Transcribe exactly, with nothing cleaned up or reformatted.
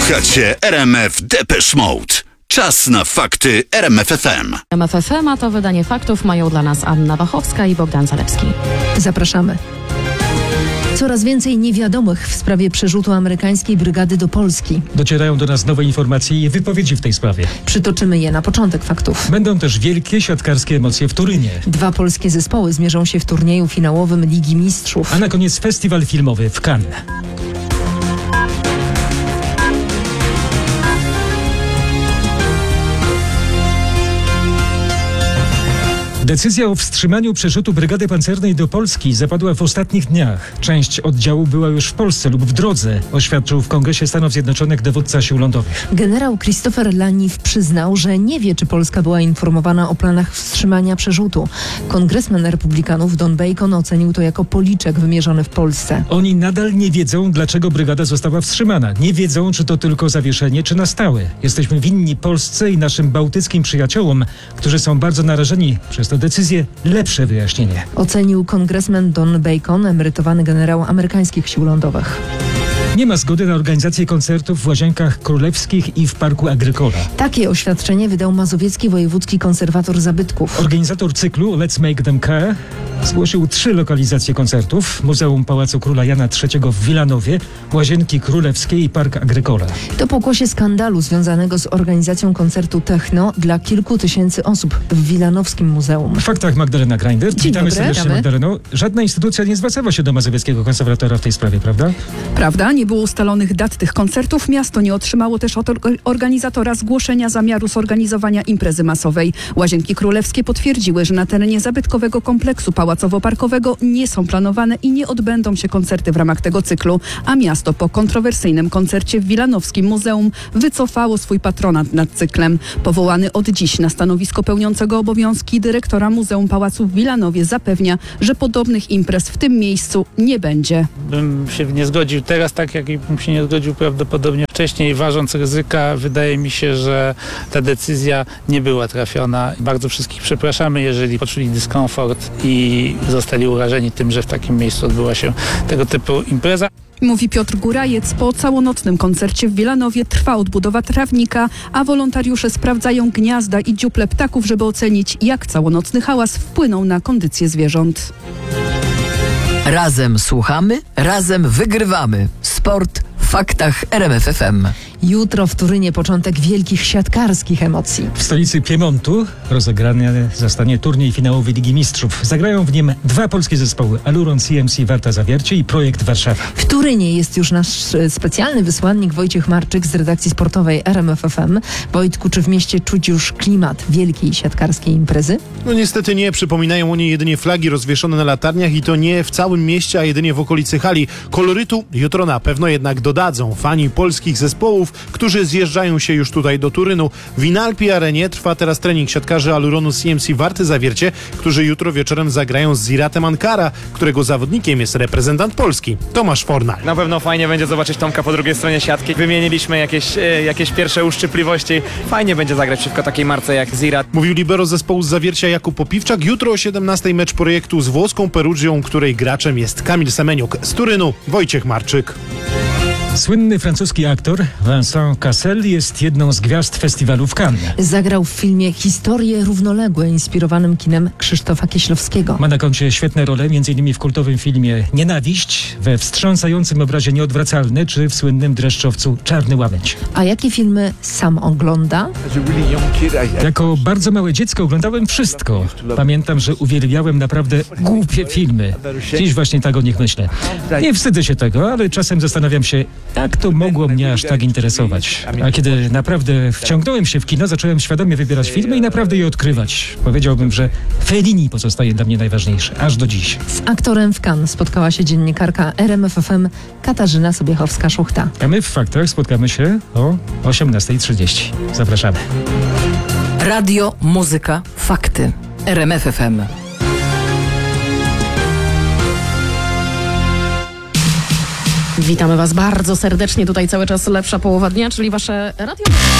Słuchacie R M F Depeche Mode. Czas na fakty R M F F M. R M F F M, a to wydanie faktów mają dla nas Anna Wachowska i Bogdan Zalewski. Zapraszamy. Coraz więcej niewiadomych w sprawie przerzutu amerykańskiej brygady do Polski. Docierają do nas nowe informacje i wypowiedzi w tej sprawie. Przytoczymy je na początek faktów. Będą też wielkie siatkarskie emocje w Turynie. Dwa polskie zespoły zmierzą się w turnieju finałowym Ligi Mistrzów. A na koniec festiwal filmowy w Cannes. Decyzja o wstrzymaniu przerzutu brygady pancernej do Polski zapadła w ostatnich dniach. Część oddziału była już w Polsce lub w drodze, oświadczył w Kongresie Stanów Zjednoczonych dowódca sił lądowych. Generał Christopher Laniff przyznał, że nie wie, czy Polska była informowana o planach wstrzymania przerzutu. Kongresmen republikanów Don Bacon ocenił to jako policzek wymierzony w Polsce. Oni nadal nie wiedzą, dlaczego brygada została wstrzymana. Nie wiedzą, czy to tylko zawieszenie, czy na stałe. Jesteśmy winni Polsce i naszym bałtyckim przyjaciołom, którzy są bardzo narażeni przez tę decyzję, lepsze wyjaśnienie. Ocenił kongresmen Don Bacon, emerytowany generał amerykańskich sił lądowych. Nie ma zgody na organizację koncertów w Łazienkach Królewskich i w Parku Agrykola. Takie oświadczenie wydał mazowiecki wojewódzki konserwator zabytków. Organizator cyklu Let's Make Them Care zgłosił trzy lokalizacje koncertów. Muzeum Pałacu Króla Jana trzeciego w Wilanowie, Łazienki Królewskie i Park Agrykola. To pokłosie skandalu związanego z organizacją koncertu techno dla kilku tysięcy osób w Wilanowskim Muzeum. W faktach Magdalena Grajnder. Dzień Witamy dobry. serdecznie, Magdaleno. Żadna instytucja nie zwracała się do mazowieckiego konserwatora w tej sprawie, prawda? Prawda, nie było ustalonych dat tych koncertów. Miasto nie otrzymało też od organizatora zgłoszenia zamiaru zorganizowania imprezy masowej. Łazienki Królewskie potwierdziły, że na terenie zabytkowego kompleksu pałacowo-parkowego nie są planowane i nie odbędą się koncerty w ramach tego cyklu, a miasto po kontrowersyjnym koncercie w Wilanowskim Muzeum wycofało swój patronat nad cyklem. Powołany od dziś na stanowisko pełniącego obowiązki dyrektora Muzeum Pałacu w Wilanowie zapewnia, że podobnych imprez w tym miejscu nie będzie. Bym się nie zgodził teraz, tak jak bym się nie zgodził prawdopodobnie wcześniej. Ważąc ryzyka, wydaje mi się, że ta decyzja nie była trafiona. Bardzo wszystkich przepraszamy, jeżeli poczuli dyskomfort i zostali urażeni tym, że w takim miejscu odbyła się tego typu impreza. Mówi Piotr Górajec. Po całonocnym koncercie w Wilanowie trwa odbudowa trawnika, a wolontariusze sprawdzają gniazda i dziuple ptaków, żeby ocenić, jak całonocny hałas wpłynął na kondycję zwierząt. Razem słuchamy, razem wygrywamy. Sport w faktach R M F F M. Jutro w Turynie początek wielkich siatkarskich emocji. W stolicy Piemontu rozegrany zostanie turniej finałowy Ligi Mistrzów. Zagrają w nim dwa polskie zespoły: Aluron C M C Warta Zawiercie i Projekt Warszawa. W Turynie jest już nasz specjalny wysłannik Wojciech Marczyk z redakcji sportowej R M F F M. Wojtku, czy w mieście czuć już klimat wielkiej siatkarskiej imprezy? No niestety nie. Przypominają o niej jedynie flagi rozwieszone na latarniach i to nie w całym mieście, a jedynie w okolicy hali. Kolorytu jutro na pewno jednak dodadzą fani polskich zespołów, którzy zjeżdżają się już tutaj do Turynu. W Inalpi Arenie trwa teraz trening siatkarzy Aluronu C M C Warty Zawiercie, którzy jutro wieczorem zagrają z Ziratem Ankara, którego zawodnikiem jest reprezentant Polski, Tomasz Fornal. Na pewno fajnie będzie zobaczyć Tomka po drugiej stronie siatki. Wymieniliśmy jakieś, e, jakieś pierwsze uszczypliwości. Fajnie będzie zagrać przeciwko takiej marce jak Zirat. Mówił libero zespołu z Zawiercia Jakub Popiwczak. Jutro o siedemnastej mecz projektu z włoską Perugią, której graczem jest Kamil Semeniuk. Z Turynu Wojciech Marczyk. Słynny francuski aktor Vincent Cassel jest jedną z gwiazd festiwalu w Cannes. Zagrał w filmie Historie równoległe, inspirowanym kinem Krzysztofa Kieślowskiego. Ma na koncie świetne role, m.in. w kultowym filmie Nienawiść, we wstrząsającym obrazie Nieodwracalny, czy w słynnym dreszczowcu Czarny Łabędź. A jakie filmy sam ogląda? Jako bardzo małe dziecko oglądałem wszystko. Pamiętam, że uwielbiałem naprawdę głupie filmy. Dziś właśnie tak o nich myślę. Nie wstydzę się tego, ale czasem zastanawiam się, jak to mogło mnie aż tak interesować. A kiedy naprawdę wciągnąłem się w kino, zacząłem świadomie wybierać filmy i naprawdę je odkrywać. Powiedziałbym, że Fellini pozostaje dla mnie najważniejszy, aż do dziś. Z aktorem w Cannes spotkała się dziennikarka R M F F M Katarzyna Sobiechowska-Szuchta. A my w faktach spotkamy się o osiemnastej trzydzieści. Zapraszamy. Radio, muzyka, fakty. R M F F M. Witamy Was bardzo serdecznie. Tutaj cały czas lepsza połowa dnia, czyli Wasze radio.